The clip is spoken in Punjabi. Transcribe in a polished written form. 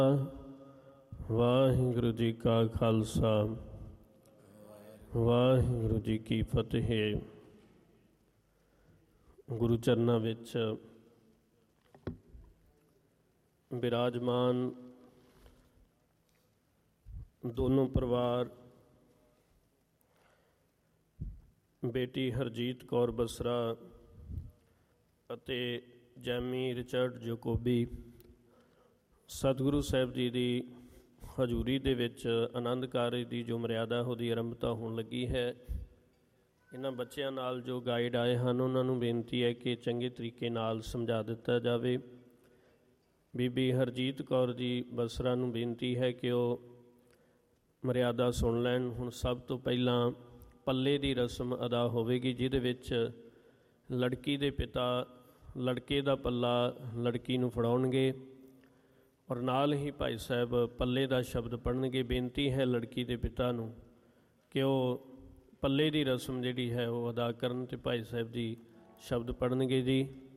ਵਾਹਿਗੁਰੂ ਜੀ ਕਾ ਖਾਲਸਾ ਵਾਹਿਗੁਰੂ ਜੀ ਕੀ ਫਤਿਹ। ਗੁਰੂ ਚਰਨਾਂ ਵਿੱਚ ਬਿਰਾਜਮਾਨ ਦੋਨੋਂ ਪਰਿਵਾਰ, ਬੇਟੀ ਹਰਜੀਤ ਕੌਰ ਬਸਰਾ ਅਤੇ ਜੈਮੀ ਰਿਚਰਡ ਜਕੋਬੀ, ਸਤਿਗੁਰੂ ਸਾਹਿਬ ਜੀ ਦੀ ਹਜ਼ੂਰੀ ਦੇ ਵਿੱਚ ਆਨੰਦ ਕਾਰਜ ਦੀ ਜੋ ਮਰਿਆਦਾ ਉਹਦੀ ਆਰੰਭਤਾ ਹੋਣ ਲੱਗੀ ਹੈ। ਇਹਨਾਂ ਬੱਚਿਆਂ ਨਾਲ ਜੋ ਗਾਈਡ ਆਏ ਹਨ ਉਹਨਾਂ ਨੂੰ ਬੇਨਤੀ ਹੈ ਕਿ ਚੰਗੇ ਤਰੀਕੇ ਨਾਲ ਸਮਝਾ ਦਿੱਤਾ ਜਾਵੇ। ਬੀਬੀ ਹਰਜੀਤ ਕੌਰ ਜੀ ਬਸਰਾ ਨੂੰ ਬੇਨਤੀ ਹੈ ਕਿ ਉਹ ਮਰਿਆਦਾ ਸੁਣ ਲੈਣ। ਹੁਣ ਸਭ ਤੋਂ ਪਹਿਲਾਂ ਪੱਲੇ ਦੀ ਰਸਮ ਅਦਾ ਹੋਵੇਗੀ, ਜਿਹਦੇ ਵਿੱਚ ਲੜਕੀ ਦੇ ਪਿਤਾ ਲੜਕੇ ਦਾ ਪੱਲਾ ਲੜਕੀ ਨੂੰ ਫੜਾਉਣਗੇ ਔਰ ਨਾਲ ਹੀ ਭਾਈ ਸਾਹਿਬ ਪੱਲੇ ਦਾ ਸ਼ਬਦ ਪੜ੍ਹਨਗੇ। ਬੇਨਤੀ ਹੈ ਲੜਕੀ ਦੇ ਪਿਤਾ ਨੂੰ ਕਿ ਉਹ ਪੱਲੇ ਦੀ ਰਸਮ ਜਿਹੜੀ ਹੈ ਉਹ ਅਦਾ ਕਰਨ ਅਤੇ ਭਾਈ ਸਾਹਿਬ ਜੀ ਸ਼ਬਦ ਪੜ੍ਹਨਗੇ ਜੀ।